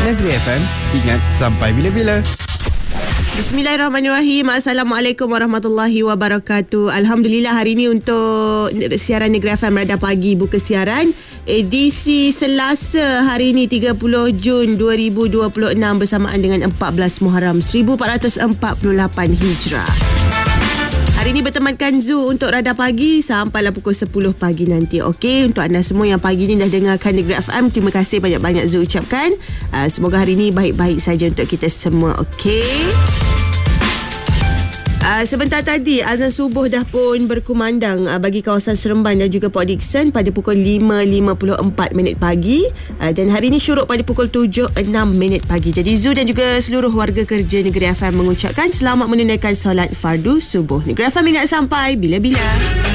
Negeri FM, ingat sampai bila-bila. Bismillahirrahmanirrahim. Assalamualaikum warahmatullahi wabarakatuh. Alhamdulillah, hari ini untuk siaran Negeri FM Radar Pagi buka siaran edisi Selasa hari ini 30 Jun 2026 bersamaan dengan 14 Muharram 1448 Hijrah. Hari ini bertemankan Zu untuk Radar Pagi sampailah pukul 10 pagi nanti. Okey, untuk anda semua yang pagi ni dah dengarkan Negeri FM, terima kasih banyak-banyak Zu ucapkan. Semoga hari ini baik-baik saja untuk kita semua. Okey. Sebentar tadi azan subuh dah pun berkumandang bagi kawasan Seremban dan juga Port Dickson pada pukul 5.54 pagi, dan hari ini syuruk pada pukul 7.06 pagi. Jadi Zu dan juga seluruh warga kerja Negeri FM mengucapkan selamat menunaikan solat fardu subuh. Negeri FM ingat sampai bila-bila.